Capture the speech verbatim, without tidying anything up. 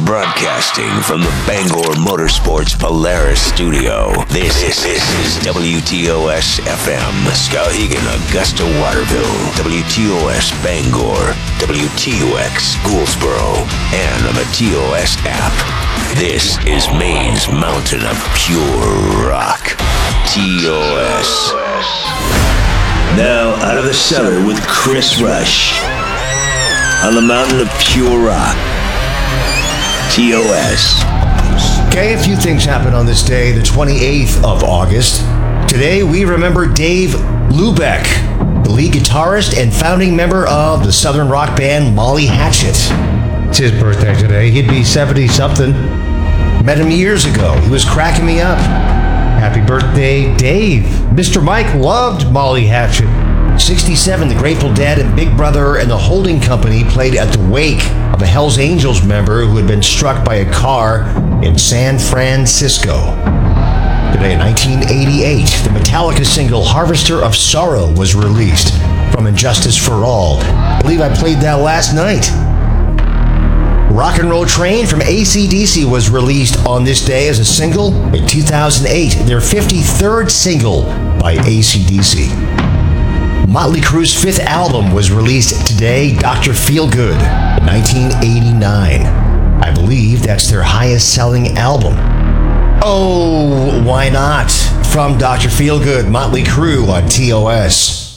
Broadcasting from the Bangor Motorsports Polaris studio, this, this, this is W T O S F M, Skowhegan, Augusta, Waterville, W T O S Bangor, W T O X Gouldsboro, and on the T O S app. This is Maine's mountain of pure rock, T O S. Now out of the cellar with Chris Rush, on the mountain of pure rock, T O S. Okay, a few things happened on this day, the twenty-eighth of August. Today, we remember Dave Lubeck, the lead guitarist and founding member of the southern rock band Molly Hatchet. It's his birthday today. He'd be seventy-something. Met him years ago. He was cracking me up. Happy birthday, Dave. Mister Mike loved Molly Hatchet. sixty-seven, the Grateful Dead and Big Brother and the Holding Company played at the wake of a Hells Angels member who had been struck by a car in San Francisco. Today in nineteen eighty-eight, the Metallica single Harvester of Sorrow was released from Injustice for All. I believe I played that last night. Rock and Roll Train from A C D C was released on this day as a single in two thousand eight, their fifty-third single by A C D C. Motley Crue's fifth album was released today, Doctor Feelgood, in nineteen eighty-nine. I believe that's their highest-selling album. Oh, why not? From Doctor Feelgood, Motley Crue on T O S.